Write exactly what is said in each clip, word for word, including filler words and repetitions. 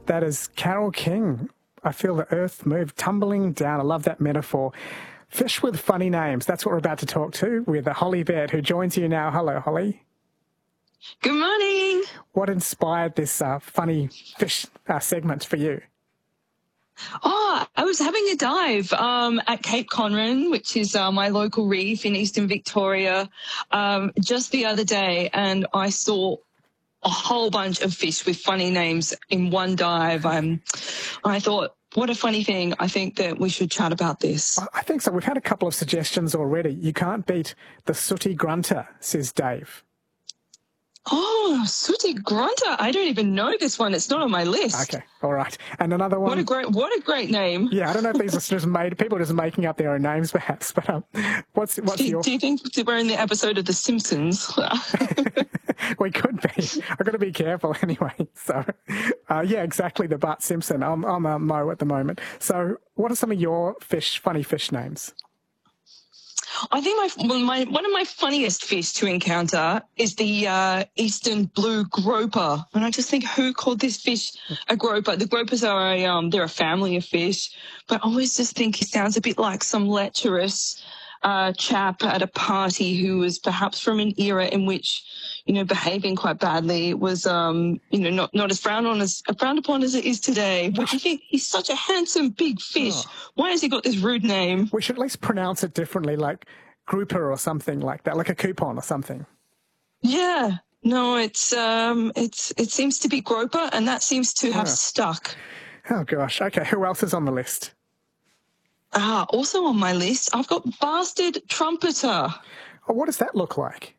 That is Carole King. I feel the earth move tumbling down. I love that metaphor. Fish with funny names. That's what we're about to talk to with Holly Baird, who joins you now. Hello, Holly. Good morning. What inspired this uh, funny fish uh, segment for you? Oh, I was having a dive um, at Cape Conran, which is uh, my local reef in eastern Victoria, um, just the other day, and I saw a whole bunch of fish with funny names in one dive. Um, I thought, what a funny thing. I think that we should chat about this. I think so. We've had a couple of suggestions already. You can't beat the sooty grunter, says Dave. Oh, sooty grunter. I don't even know this one. It's not on my list. Okay, all right. And another one. What a great, what a great name. Yeah, I don't know if these are just made, people are just making up their own names perhaps, but um, what's, what's do, your... Do you think we're in the episode of The Simpsons? We could be. I've got to be careful anyway. So, uh, yeah, exactly, the Bart Simpson. I'm, I'm a Mo at the moment. So what are some of your fish, funny fish names? I think my, well, my one of my funniest fish to encounter is the uh, eastern blue groper, and I just think, who called this fish a groper? The gropers are a um, they're a family of fish, but I always just think he sounds a bit like some lecherous uh, chap at a party who was perhaps from an era in which, you know, behaving quite badly was, um, you know, not not as frowned on as frowned upon as it is today. But I think he's such a handsome big fish. Oh. Why has he got this rude name? We should at least pronounce it differently, like grouper or something like that, like a coupon or something. Yeah. No, it's um, it's it seems to be groper, and that seems to have oh. stuck. Oh gosh. Okay. Who else is on the list? Ah, also on my list, I've got bastard trumpeter. Oh, what does that look like?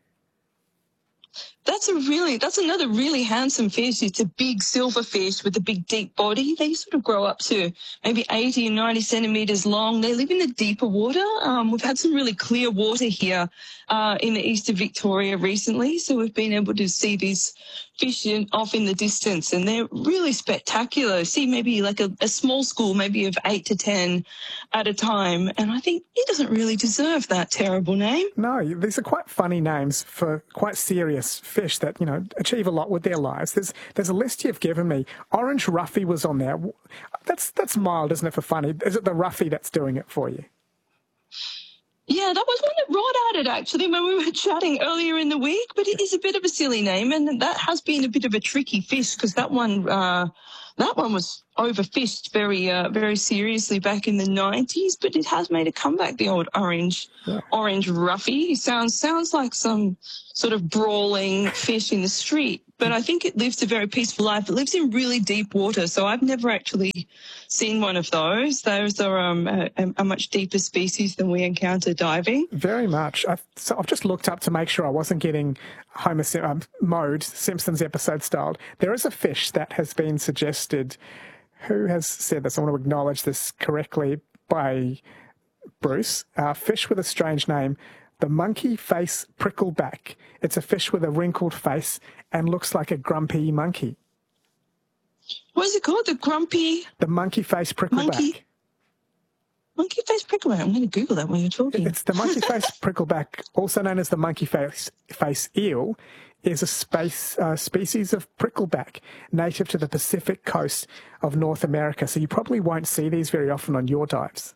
That's a really, that's another really handsome fish. It's a big silver fish with a big deep body. They sort of grow up to maybe eighty and ninety centimetres long. They live in the deeper water. Um, we've had some really clear water here uh, in the east of Victoria recently, so we've been able to see these fish in, off in the distance, and they're really spectacular. See maybe like a, a small school, maybe of eight to ten at a time, and I think he doesn't really deserve that terrible name. No, these are quite funny names for quite serious fish that, you know, achieve a lot with their lives. There's there's a list you've given me. Orange Ruffy was on there. That's that's mild, isn't it, for funny? Is it the Ruffy that's doing it for you? Yeah, that was one that Rod added, actually, when we were chatting earlier in the week, but it is a bit of a silly name, and that has been a bit of a tricky fish, because that one uh, that one was overfished very uh, very seriously back in the nineties, but it has made a comeback, the old orange yeah. orange Ruffy. He sounds, sounds like some sort of brawling fish in the street, but I think it lives a very peaceful life. It lives in really deep water, so I've never actually seen one of those. Those are um, a, a much deeper species than we encounter diving. Very much. I've, so I've just looked up to make sure I wasn't getting Homer Sim- um, mode, Simpsons episode styled. There is a fish that has been suggested. Who has said this? I want to acknowledge this correctly by Bruce. Uh, fish with a strange name. The monkey face prickleback. It's a fish with a wrinkled face and looks like a grumpy monkey. What is it called? The grumpy... The monkey face prickleback. Monkey, monkey face prickleback. I'm going to Google that when you're talking. It's the monkey face prickleback, also known as the monkey face, face eel, is a space, uh, species of prickleback native to the Pacific coast of North America. So you probably won't see these very often on your dives.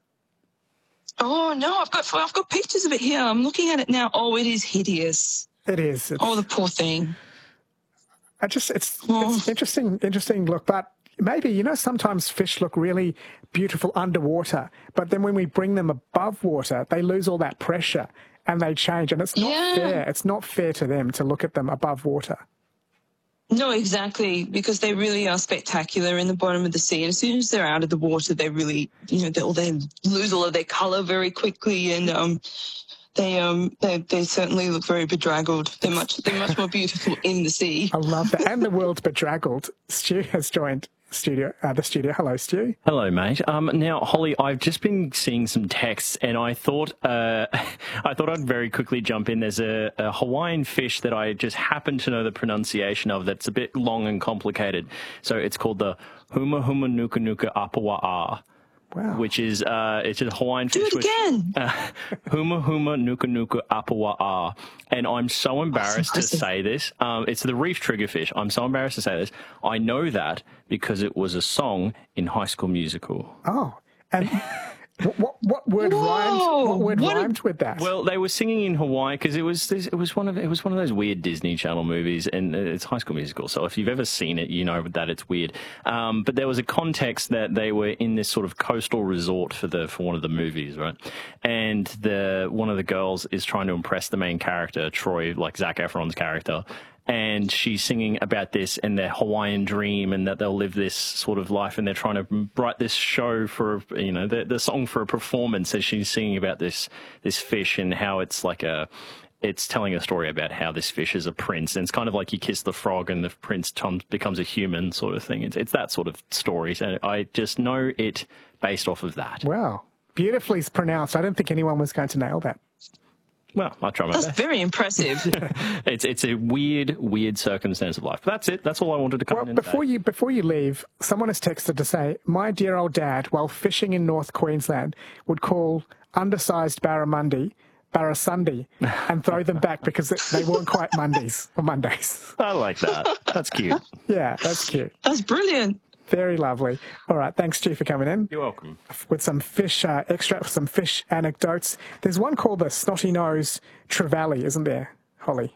Oh, no, I've got I've got pictures of it here. I'm looking at it now. Oh, it is hideous. It is. It's, oh, the poor thing. I just, it's, oh. it's interesting, interesting look. But maybe, you know, sometimes fish look really beautiful underwater, but then when we bring them above water, they lose all that pressure and they change. And it's not yeah. fair. It's not fair to them to look at them above water. No, exactly, because they really are spectacular in the bottom of the sea. And as soon as they're out of the water, they really, you know, they, they lose all of their colour very quickly, and um, they um they they certainly look very bedraggled. They're much they're much more beautiful in the sea. I love that. And the world's bedraggled. Stu has joined studio uh, the studio. Hello, Stu. Hello, mate. Um, now, Holly, I've just been seeing some texts, and I thought uh, I thought I'd very quickly jump in. There's a, a Hawaiian fish that I just happen to know the pronunciation of that's a bit long and complicated. So it's called the Huma Huma Nuka Nuka Apawa'a. Wow. Which is, uh, it's a Hawaiian Do fish. it again. Which, uh, huma Huma Nuka Nuka Apawa'a. And I'm so embarrassed to say this. Um, it's the reef triggerfish. I'm so embarrassed to say this. I know that because it was a song in High School Musical. Oh, and what, what what word Whoa, rhymed? What word what a- rhymed with that? Well, they were singing in Hawaii because it was this, it was one of it was one of those weird Disney Channel movies, and it's High School Musical. So if you've ever seen it, you know that it's weird. Um, but there was a context that they were in this sort of coastal resort for the for one of the movies, right? And the one of the girls is trying to impress the main character, Troy, like Zac Efron's character. And she's singing about this and their Hawaiian dream, and that they'll live this sort of life, and they're trying to write this show for, you know, the, the song for a performance as she's singing about this this fish and how it's like a, it's telling a story about how this fish is a prince, and it's kind of like you kiss the frog and the prince tom- becomes a human sort of thing. It's, it's that sort of story. So I just know it based off of that. Wow, beautifully pronounced. I didn't think anyone was going to nail that. Well, I try my That's best. very impressive. It's it's a weird, weird circumstance of life. But that's it. That's all I wanted to come Well, in. before you before you leave, someone has texted to say, my dear old dad, while fishing in North Queensland, would call undersized barramundi barrasundi and throw them back because they weren't quite Mondays or Mondays. I like that. That's cute. Yeah, that's cute. That's brilliant. Very lovely. All right, thanks, Stu, for coming in. You're welcome. With some fish uh, extract, some fish anecdotes. There's one called the snotty nose trevally, isn't there, Holly?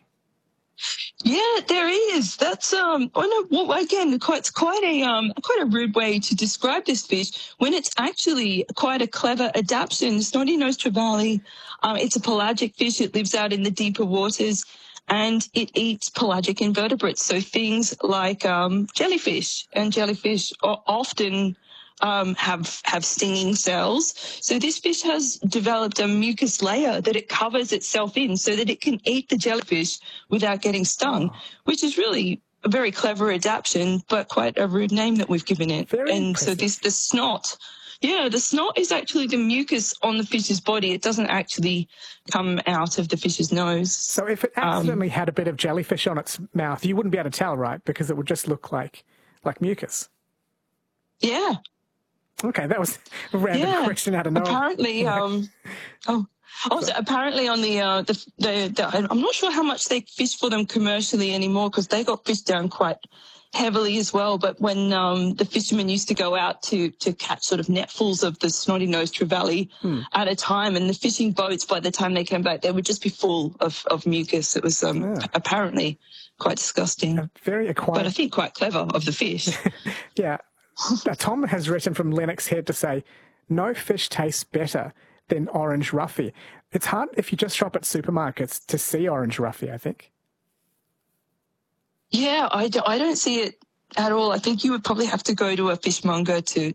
Yeah, there is. That's um. Oh no. Well, again, quite it's quite a um quite a rude way to describe this fish when it's actually quite a clever adaptation. Snotty-nosed trevally. Um, it's a pelagic fish. It lives out in the deeper waters, and it eats pelagic invertebrates. So things like um jellyfish, and jellyfish are often um, have have stinging cells. So this fish has developed a mucus layer that it covers itself in so that it can eat the jellyfish without getting stung, oh. which is really a very clever adaptation, but quite a rude name that we've given it. Very and impressive. So this the snot, yeah, the snot is actually the mucus on the fish's body. It doesn't actually come out of the fish's nose. So if it accidentally um, had a bit of jellyfish on its mouth, you wouldn't be able to tell, right? Because it would just look like like mucus. Yeah. Okay, that was a random yeah. question out of nowhere. Apparently, um, oh, also apparently on the, uh, the, the, the, I'm not sure how much they fish for them commercially anymore because they got fished down quite heavily as well. But when um, the fishermen used to go out to to catch sort of netfuls of the snotty-nosed trevally hmm. at a time, and the fishing boats, by the time they came back, they would just be full of, of mucus. It was um, yeah. apparently quite disgusting. A very acquired. But I think quite clever of the fish. Yeah. Uh, Tom has written from Lennox Head to say, no fish tastes better than orange roughy. It's hard if you just shop at supermarkets to see orange roughy, I think. Yeah, I, do, I don't see it at all. I think you would probably have to go to a fishmonger to,